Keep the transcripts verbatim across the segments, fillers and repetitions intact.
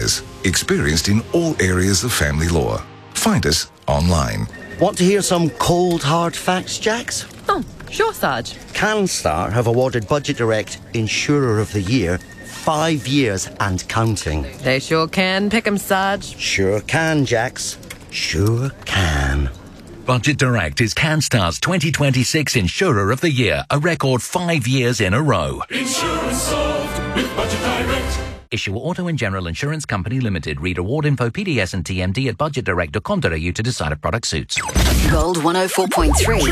lawyers, experienced in all areas of family law. Find us online. Want to hear some cold, hard facts, Jax? Oh, sure, Sarge. CanStar have awarded Budget Direct Insurer of the Year five years and counting. They sure can pick 'em, Sarge. Sure can, Jax. Sure can. Budget Direct is CanStar's twenty twenty-six Insurer of the Year, a record five years in a row. Insurance solved with Budget Direct. Issuer Auto and General Insurance Company Limited. Read award info, P D S and T M D at budget direct dot com dot a u to decide if product suits. Gold one oh four point three.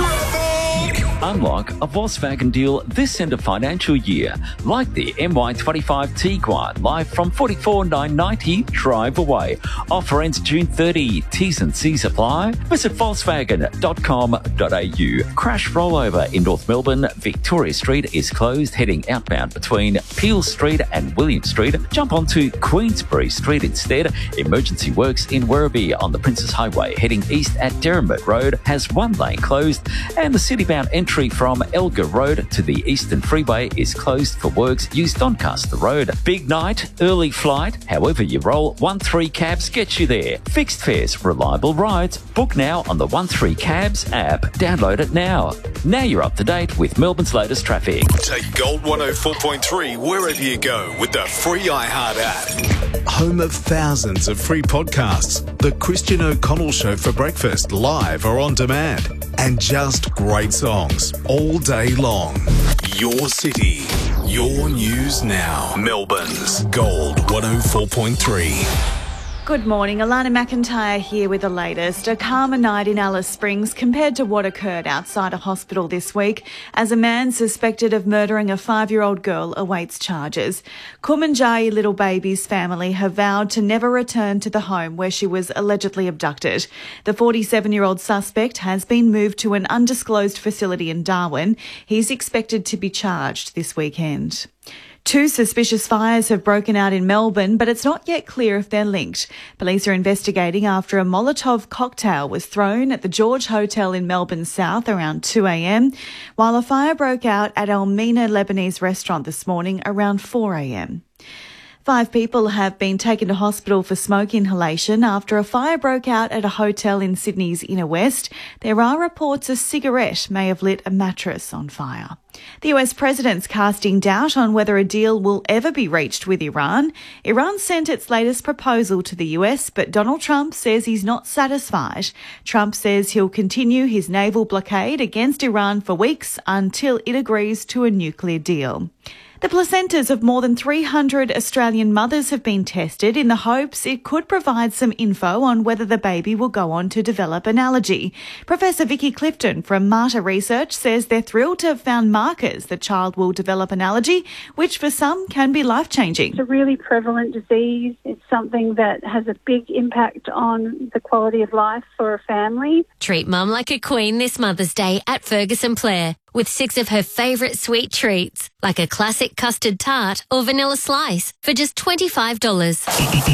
Unlock a Volkswagen deal this end of financial year, like the M Y twenty-five Tiguan, live from forty-four thousand nine hundred ninety dollars drive away. Offer ends June thirtieth. T's and C's apply. Visit volkswagen dot com dot a u. Crash rollover in North Melbourne. Victoria Street is closed, heading outbound between Peel Street and William Street. Jump onto Queensbury Street instead. Emergency works in Werribee on the Princes Highway, heading east at Derrimut Road, has one lane closed, and the city-bound entry from Elgar Road to the Eastern Freeway is closed for works. Use Doncaster Road. Big night, early flight, however you roll, one three Cabs gets you there. Fixed fares, reliable rides. Book now on the one three Cabs app. Download it now. Now you're up to date with Melbourne's latest traffic. Take Gold one oh four point three wherever you go with the free iHeart app. Home of thousands of free podcasts. The Christian O'Connell Show for breakfast, live or on demand. And just great songs all day long. Your city, your news now. Melbourne's Gold one oh four point three. Good morning, Alana McIntyre here with the latest. A calmer night in Alice Springs compared to what occurred outside a hospital this week as a man suspected of murdering a five-year-old girl awaits charges. Kumanjayi Little Baby's family have vowed to never return to the home where she was allegedly abducted. The forty-seven-year-old suspect has been moved to an undisclosed facility in Darwin. He's expected to be charged this weekend. Two suspicious fires have broken out in Melbourne, but it's not yet clear if they're linked. Police are investigating after a Molotov cocktail was thrown at the George Hotel in Melbourne South around two a m, while a fire broke out at Elmina Lebanese restaurant this morning around four a m. Five people have been taken to hospital for smoke inhalation after a fire broke out at a hotel in Sydney's inner west. There are reports a cigarette may have lit a mattress on fire. The U S president's casting doubt on whether a deal will ever be reached with Iran. Iran sent its latest proposal to the U S, but Donald Trump says he's not satisfied. Trump says he'll continue his naval blockade against Iran for weeks until it agrees to a nuclear deal. The placentas of more than three hundred Australian mothers have been tested in the hopes it could provide some info on whether the baby will go on to develop an allergy. Professor Vicky Clifton from Marta Research says they're thrilled to have found markers the child will develop an allergy, which for some can be life-changing. It's a really prevalent disease. It's something that has a big impact on the quality of life for a family. Treat mum like a queen this Mother's Day at Ferguson Plaire with six of her favourite sweet treats, like a classic custard tart or vanilla slice for just twenty-five dollars.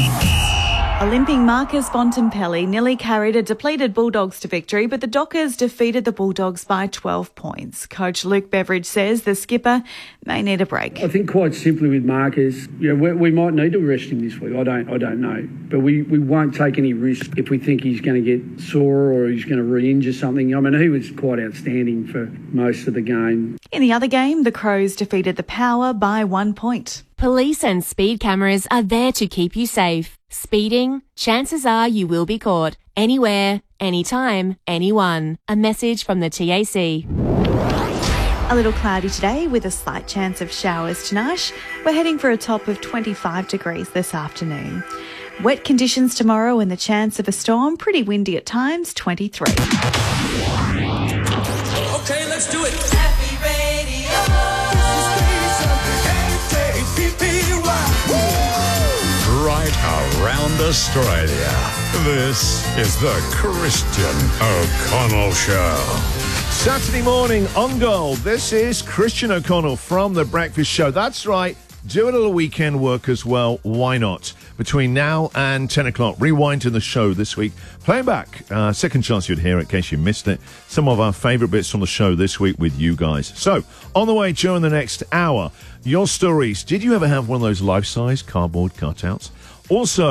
Olympic Marcus Bontempelli nearly carried a depleted Bulldogs to victory, but the Dockers defeated the Bulldogs by twelve points. Coach Luke Beveridge says the skipper may need a break. I think quite simply with Marcus, you know, we, we might need to rest him this week. I don't, I don't know, but we, we won't take any risk if we think he's going to get sore or he's going to re-injure something. I mean, he was quite outstanding for most of the game. In the other game, the Crows defeated the Power by one point. Police and speed cameras are there to keep you safe. Speeding, chances are you will be caught. Anywhere, anytime, anyone. A message from the T A C. A little cloudy today with a slight chance of showers tonight. We're heading for a top of twenty-five degrees this afternoon. Wet conditions tomorrow and the chance of a storm. Pretty windy at times, twenty-three. Okay, let's do it. Happy Radio. Right around Australia. This is the Christian O'Connell Show. Saturday morning on Gold. This is Christian O'Connell from The Breakfast Show. That's right. Do a little weekend work as well. Why not? Between now and ten o'clock, rewinding the show this week. Playing back, uh, second chance you'd hear it in case you missed it. Some of our favourite bits from the show this week with you guys. So, on the way during the next hour, your stories. Did you ever have one of those life-size cardboard cutouts? Also,